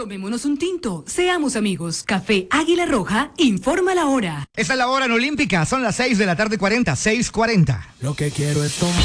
Tomémonos un tinto, seamos amigos. Café Águila Roja, informa la hora. Esta es la hora en Olímpica, son las 6:40 PM, 6:40. Lo que quiero es tomar.